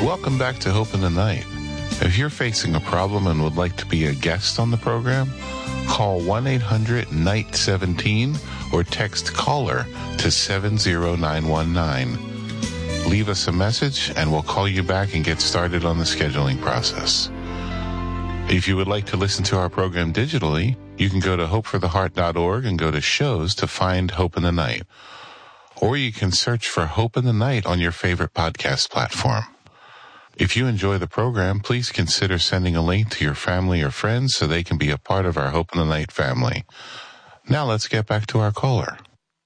Welcome back to Hope in the Night. If you're facing a problem and would like to be a guest on the program, call 1-800-NIGHT-17 or text CALLER to 70919. Leave us a message and we'll call you back and get started on the scheduling process. If you would like to listen to our program digitally, you can go to hopefortheheart.org and go to shows to find Hope in the Night. Or you can search for Hope in the Night on your favorite podcast platform. If you enjoy the program, please consider sending a link to your family or friends so they can be a part of our Hope in the Night family. Now let's get back to our caller.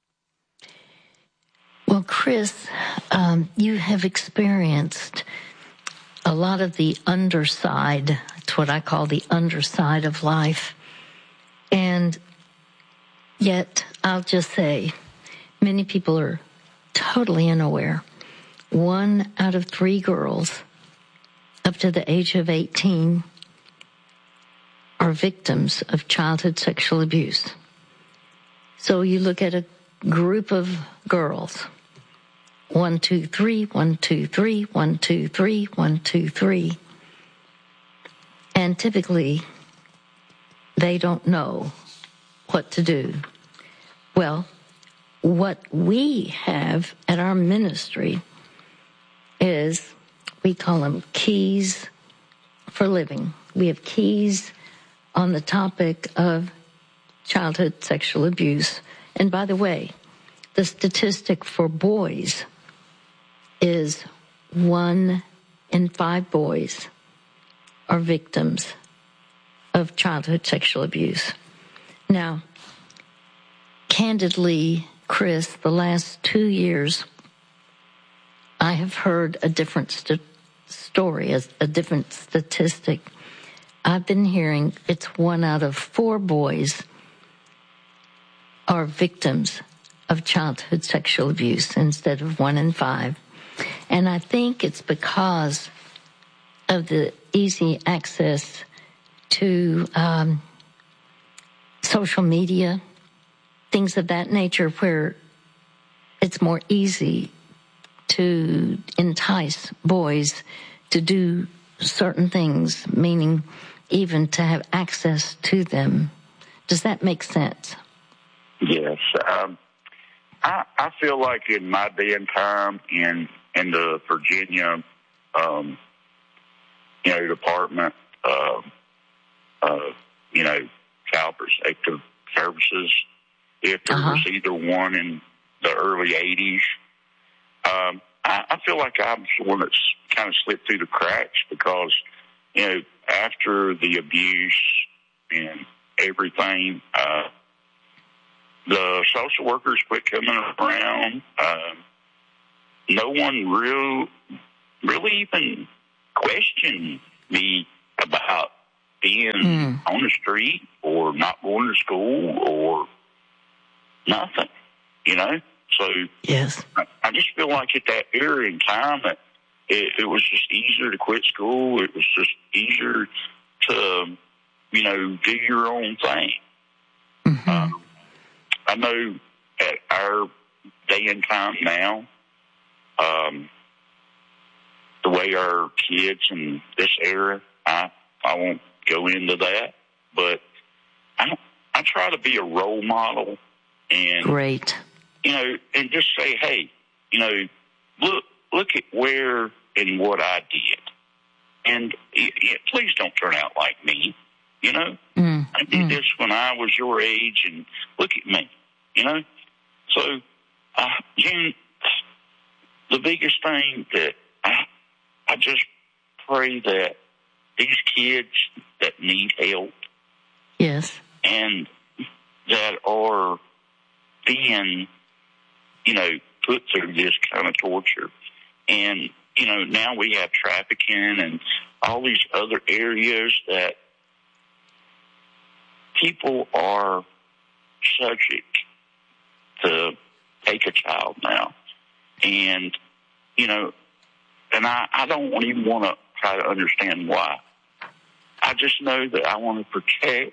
Well, Chris, you have experienced a lot of the underside. It's what I call the underside of life. And yet, I'll just say, many people are totally unaware. 1 out of 3 girls up to the age of 18 are victims of childhood sexual abuse. So you look at a group of girls, 1, 2, 3, 1, 2, 3, 1, 2, 3, 1, 2, 3. And typically, they don't know what to do. Well, what we have at our ministry is, we call them keys for living. We have keys on the topic of childhood sexual abuse. And by the way, the statistic for boys is 1 in 5 boys are victims of childhood sexual abuse. Now, candidly, Chris, the last 2 years, I have heard a different story, a different statistic. I've been hearing it's 1 out of 4 boys are victims of childhood sexual abuse instead of 1 in 5. And I think it's because of the easy access to social media, things of that nature, where it's more easy to entice boys to do certain things, meaning even to have access to them. Does that make sense? Yes. I feel like in my day and time in the Virginia, Department of, Child Protective Services, if there was either one in the early 80s, I feel like I'm the one that's kind of slipped through the cracks because, after the abuse and everything, the social workers quit coming around. No one really even questioned me about being on the street or not going to school or nothing, So yes. I just feel like at that era in time, it was just easier to quit school. It was just easier to, do your own thing. Mm-hmm. I know at our day and time now, the way our kids in this era, I won't go into that, but I try to be a role model and great. And just say, hey, look at where and what I did. And please don't turn out like me, I did this when I was your age, and look at me, So, June, the biggest thing that I just pray that these kids that need help, yes, and that are being put through this kind of torture. And, now we have trafficking and all these other areas that people are subject to take a child now. And, and I don't even want to try to understand why. I just know that I want to protect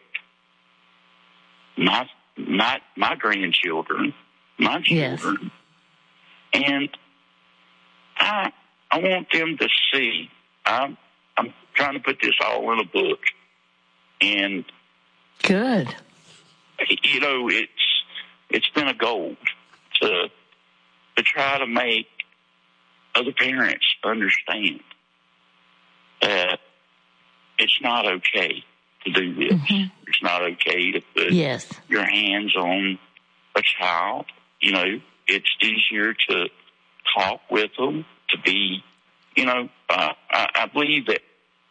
my grandchildren, my children. Yes. And I I want them to see. I'm trying to put this all in a book, and good. You know, it's been a goal to try to make other parents understand that it's not okay to do this. Mm-hmm. It's not okay to put your hands on a child. You know, it's easier to talk with them, to be, you know, I believe that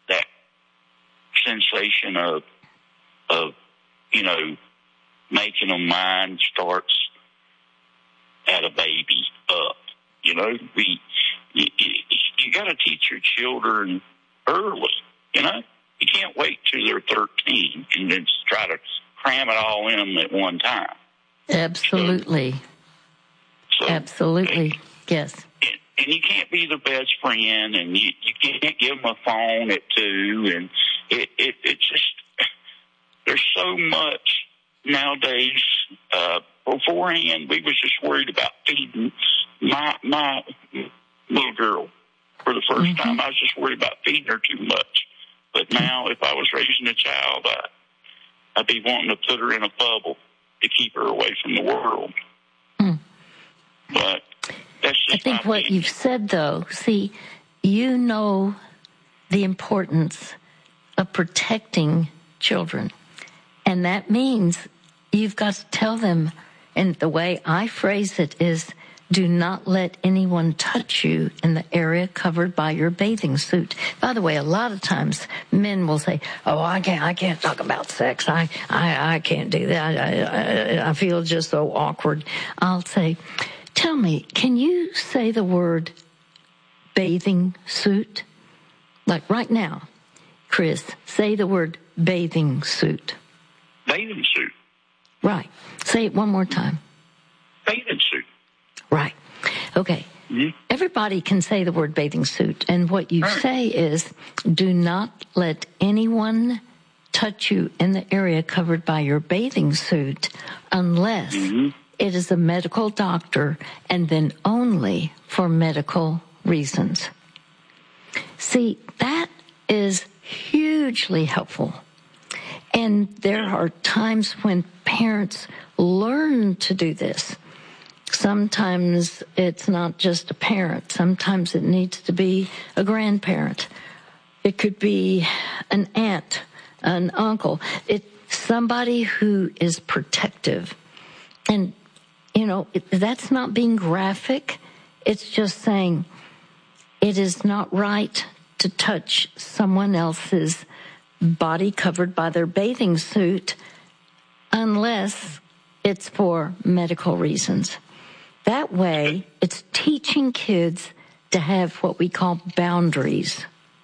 sensation of, you know, making them mind starts at a baby up. You know, you got to teach your children early, you know. You can't wait till they're 13 and then try to cram it all in them at one time. Absolutely. Absolutely, yes. And you can't be the best friend, and you can't give them a phone at 2, and it's just, there's so much nowadays. Beforehand, we was just worried about feeding my little girl for the first time. I was just worried about feeding her too much. But now, if I was raising a child, I'd be wanting to put her in a bubble to keep her away from the world. But that's just I think what you've said, though, see, you know the importance of protecting children. And that means you've got to tell them, and the way I phrase it is, do not let anyone touch you in the area covered by your bathing suit. By the way, a lot of times men will say, "Oh, I can't talk about sex. I can't do that. I feel just so awkward." I'll say, "Tell me, can you say the word bathing suit? Like right now, Chris, say the word bathing suit." Bathing suit. Right. Say it one more time. Bathing suit. Right. Okay. Mm-hmm. Everybody can say the word bathing suit. And what you say is, do not let anyone touch you in the area covered by your bathing suit unless it is a medical doctor, and then only for medical reasons. See, that is hugely helpful. And there are times when parents learn to do this. Sometimes it's not just a parent. Sometimes it needs to be a grandparent. It could be an aunt, an uncle. It's somebody who is protective. And, you know, that's not being graphic. It's just saying it is not right to touch someone else's body covered by their bathing suit unless it's for medical reasons. That way, it's teaching kids to have what we call boundaries.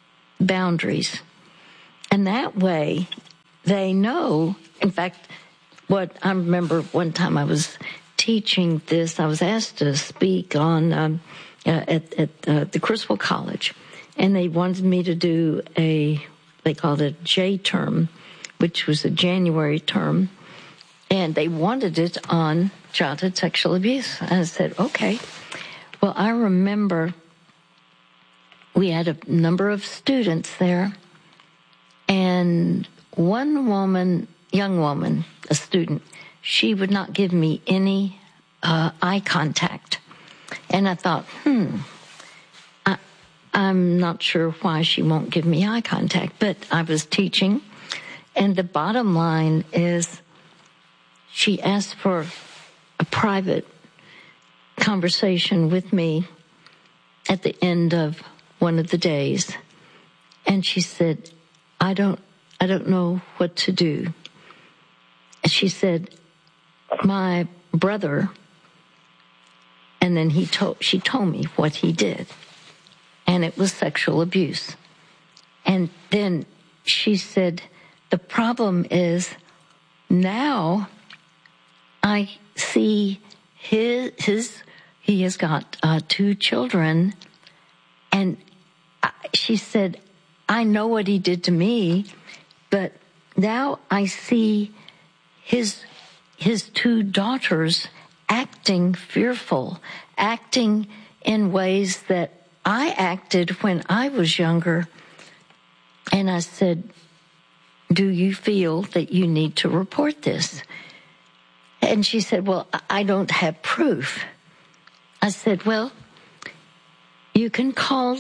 And that way, they know, in fact, what I remember one time I was teaching this, I was asked to speak on at the Criswell College, and they wanted me to do they called it a J term, which was a January term, and they wanted it on childhood sexual abuse. And I said, okay. Well, I remember we had a number of students there, and one woman, young woman, a student, she would not give me any eye contact. And I thought, I'm not sure why she won't give me eye contact, but I was teaching, and the bottom line is she asked for a private conversation with me at the end of one of the days, and she said, I don't know what to do. And she said, my brother, and then she told me what he did. And it was sexual abuse. And then she said, the problem is now I see he has got 2 children. And she said, I know what he did to me, but now I see his 2 daughters acting fearful, acting in ways that I acted when I was younger, and I said, do you feel that you need to report this? And she said, well, I don't have proof. I said, well, you can call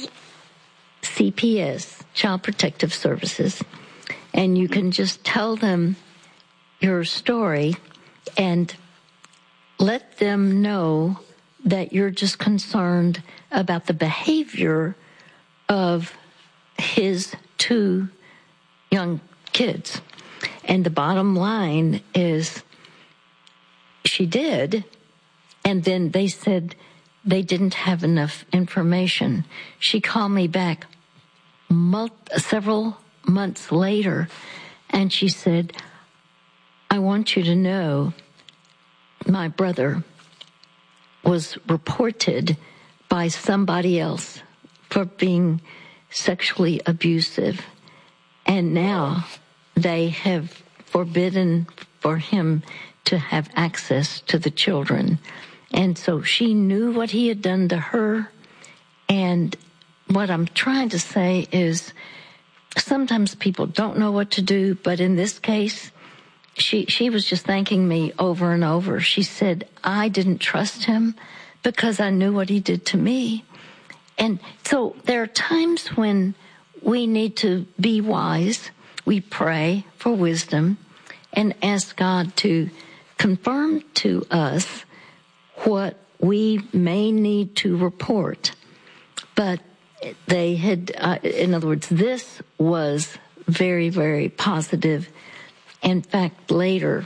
CPS, Child Protective Services, and you can just tell them your story and let them know that you're just concerned about the behavior of his 2 young kids. And the bottom line is she did, and then they said they didn't have enough information. She called me back several months later, and she said, I want you to know my brother was reported by somebody else for being sexually abusive, and now they have forbidden for him to have access to the children. And so she knew what he had done to her. And what I'm trying to say is sometimes people don't know what to do, but in this case, she was just thanking me over and over. She said, I didn't trust him because I knew what he did to me. And so there are times when we need to be wise. We pray for wisdom and ask God to confirm to us what we may need to report. But they had, in other words, this was very, very positive. In fact, later,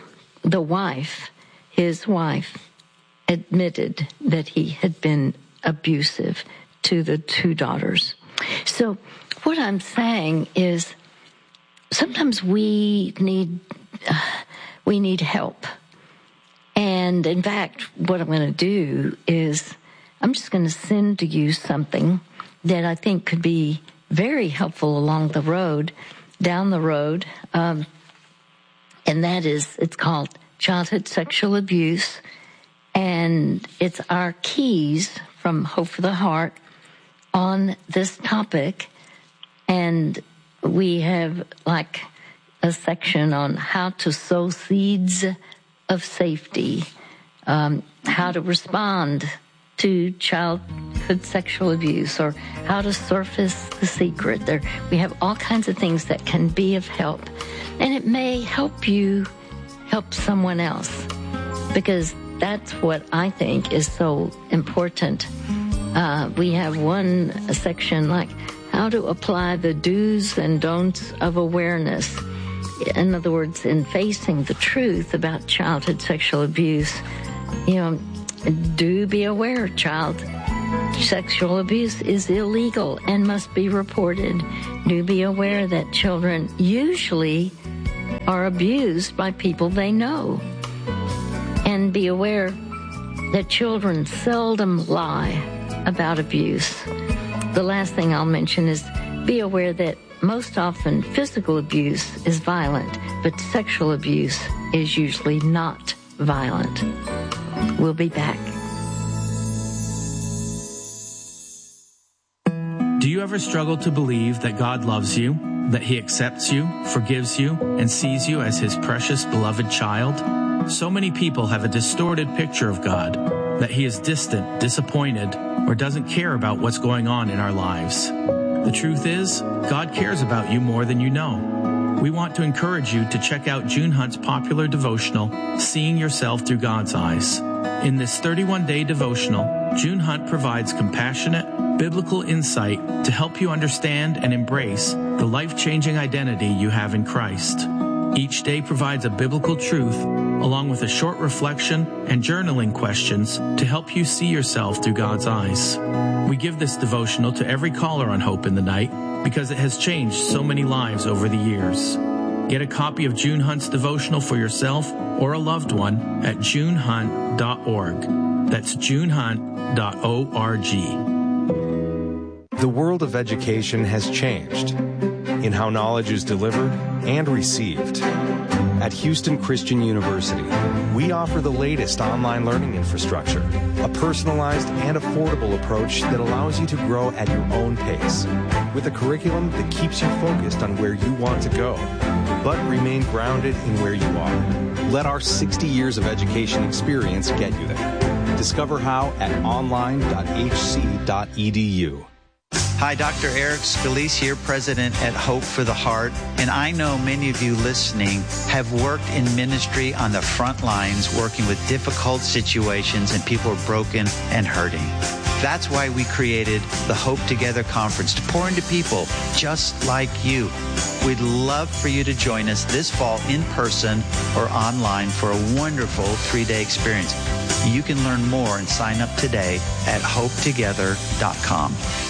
his wife, admitted that he had been abusive to the 2 daughters. So what I'm saying is sometimes we need help. And in fact, what I'm going to do is I'm just going to send to you something that I think could be very helpful down the road. And that is, it's called Childhood Sexual Abuse. And it's our keys from Hope for the Heart on this topic. And we have like a section on how to sow seeds of safety, how to respond to childhood sexual abuse, or how to surface the secret. We have all kinds of things that can be of help. And it may help you help someone else, because that's what I think is so important. We have one section like how to apply the do's and don'ts of awareness. In other words, in facing the truth about childhood sexual abuse, do be aware, child sexual abuse is illegal and must be reported. Do be aware that children usually are abused by people they know. And be aware that children seldom lie about abuse. The last thing I'll mention is be aware that most often physical abuse is violent, but sexual abuse is usually not violent. We'll be back. Do you ever struggle to believe that God loves you, that He accepts you, forgives you, and sees you as His precious, beloved child? So many people have a distorted picture of God, that He is distant, disappointed, or doesn't care about what's going on in our lives. The truth is, God cares about you more than you know. We want to encourage you to check out June Hunt's popular devotional, Seeing Yourself Through God's Eyes. In this 31-day devotional, June Hunt provides compassionate, biblical insight to help you understand and embrace the life-changing identity you have in Christ. Each day provides a biblical truth, along with a short reflection and journaling questions to help you see yourself through God's eyes. We give this devotional to every caller on Hope in the Night because it has changed so many lives over the years. Get a copy of June Hunt's devotional for yourself or a loved one at junehunt.org. That's junehunt.org. The world of education has changed in how knowledge is delivered and received. At Houston Christian University, we offer the latest online learning infrastructure, a personalized and affordable approach that allows you to grow at your own pace, with a curriculum that keeps you focused on where you want to go, but remain grounded in where you are. Let our 60 years of education experience get you there. Discover how at online.hc.edu. Hi, Dr. Eric Scalise here, President at Hope for the Heart. And I know many of you listening have worked in ministry on the front lines, working with difficult situations and people are broken and hurting. That's why we created the Hope Together Conference, to pour into people just like you. We'd love for you to join us this fall in person or online for a wonderful 3-day experience. You can learn more and sign up today at hopetogether.com.